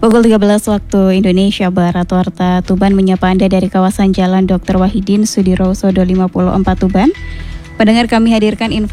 Pukul 13 waktu Indonesia Barat, Warta Tuban menyapa Anda dari kawasan Jalan Dr. Wahidin Sudirohusodo 54 Tuban. Pendengar, kami hadirkan info